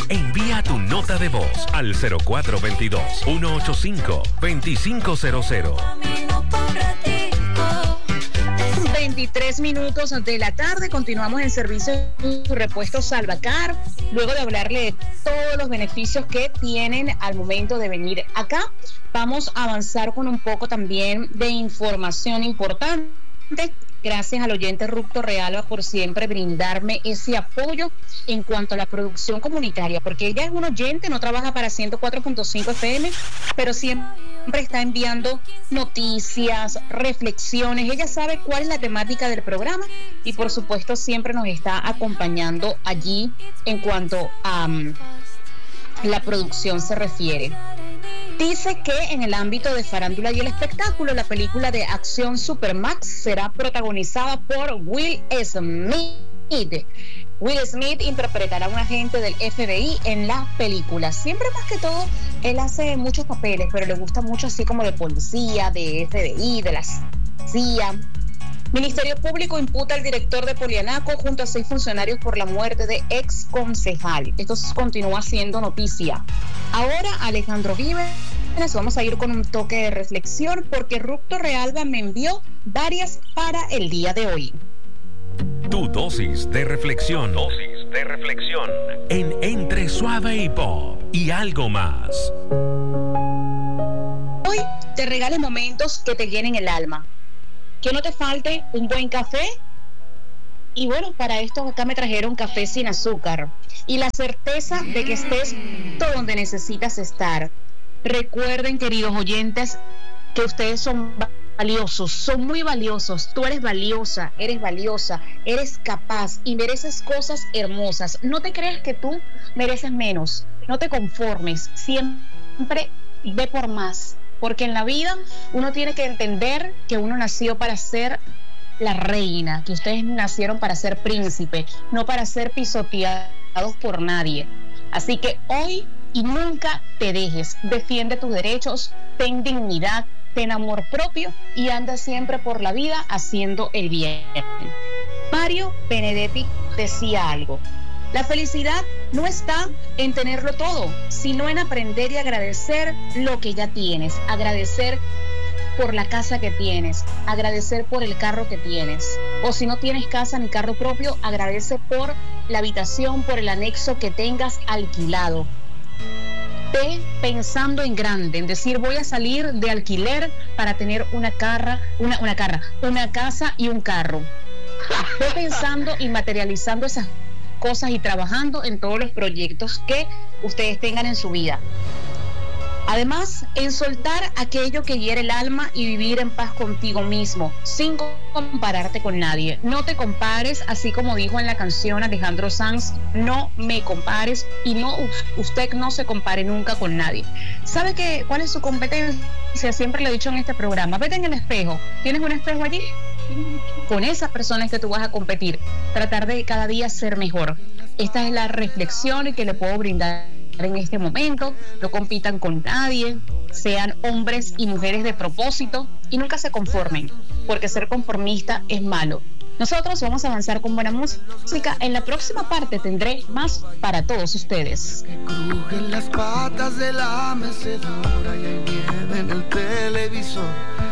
Envía tu nota de voz al 0422-185-2500. 23 minutos de la tarde, continuamos en servicio de repuesto Salvacar, luego de hablarle de todos los beneficios que tienen al momento de venir acá. Vamos a avanzar con un poco también de información importante. Gracias al oyente Ructo Realba por siempre brindarme ese apoyo en cuanto a la producción comunitaria, porque ella es un oyente, no trabaja para 104.5 FM, pero siempre está enviando noticias, reflexiones. Ella sabe cuál es la temática del programa y por supuesto siempre nos está acompañando allí en cuanto a la producción se refiere. Dice que en el ámbito de farándula y el espectáculo, la película de acción Supermax será protagonizada por Will Smith. Will Smith interpretará a un agente del FBI en la película. Siempre más que todo, él hace muchos papeles, pero le gusta mucho así como de policía, de FBI, de la CIA. Ministerio Público imputa al director de Polianaco junto a 6 funcionarios por la muerte de ex concejal. Esto continúa siendo noticia. Ahora, Alejandro Vives, vamos a ir con un toque de reflexión porque Ructo Realba me envió varias para el día de hoy. Tu dosis de reflexión. En Entre Suave y Pop y algo más. Hoy te regales momentos que te llenen el alma. Que no te falte un buen café. Y bueno, para esto acá me trajeron café sin azúcar. Y la certeza de que estés todo donde necesitas estar. Recuerden, queridos oyentes, que ustedes son valiosos, son muy valiosos. Tú eres valiosa, eres capaz y mereces cosas hermosas. No te creas que tú mereces menos. No te conformes. Siempre ve por más. Porque en la vida uno tiene que entender que uno nació para ser la reina, que ustedes nacieron para ser príncipe, no para ser pisoteados por nadie. Así que hoy y nunca te dejes, defiende tus derechos, ten dignidad, ten amor propio y anda siempre por la vida haciendo el bien. Mario Benedetti decía algo. La felicidad no está en tenerlo todo, sino en aprender y agradecer lo que ya tienes. Agradecer por la casa que tienes, agradecer por el carro que tienes. O si no tienes casa ni carro propio, agradece por la habitación, por el anexo que tengas alquilado. Ve pensando en grande, en decir voy a salir de alquiler para tener una casa y un carro. Ve pensando y materializando esas cosas y trabajando en todos los proyectos que ustedes tengan en su vida. Además, en soltar aquello que hiere el alma y vivir en paz contigo mismo, sin compararte con nadie. No te compares, así como dijo en la canción Alejandro Sanz, no me compares y usted no se compare nunca con nadie. ¿Sabe cuál es su competencia? Siempre lo he dicho en este programa. Vete en el espejo. ¿Tienes un espejo allí? Con esas personas que tú vas a competir, tratar de cada día ser mejor. Esta es la reflexión que le puedo brindar en este momento. No compitan con nadie, sean hombres y mujeres de propósito y nunca se conformen, porque ser conformista es malo. Nosotros vamos a avanzar con buena música. En la próxima parte tendré más para todos ustedes. Que crujen las patas de la mecedora y hay nieve en el televisor.